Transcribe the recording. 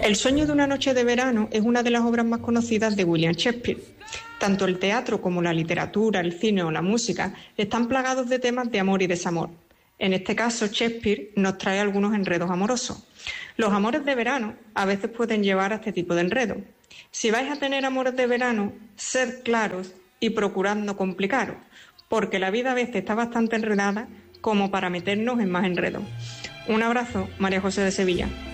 El sueño de una noche de verano es una de las obras más conocidas de William Shakespeare. Tanto el teatro como la literatura, el cine o la música están plagados de temas de amor y desamor. En este caso, Shakespeare nos trae algunos enredos amorosos. Los amores de verano a veces pueden llevar a este tipo de enredos. Si vais a tener amores de verano, sed claros y procurad no complicaros, porque la vida a veces está bastante enredada como para meternos en más enredos. Un abrazo, María José de Sevilla.